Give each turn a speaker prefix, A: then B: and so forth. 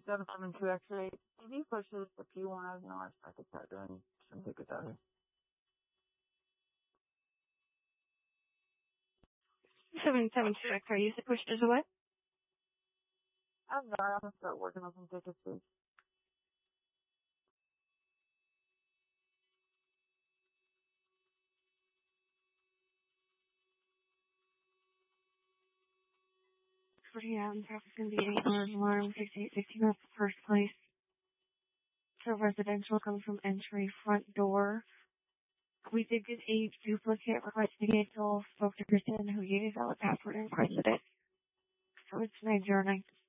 A: 772 X-ray. TV pushes the P1 as an large packet start doing some tickets out here.
B: 772 X-ray. You said pushed as a what?
A: I'm sorry, I'm gonna start working on some tickets, please.
B: Traffic's going to be 8 hours alarm, 6860, that's the first place. So residential comes from entry, front door. We did get a duplicate request to get spoke to Kristen who used valid password and requested it. So it's 909.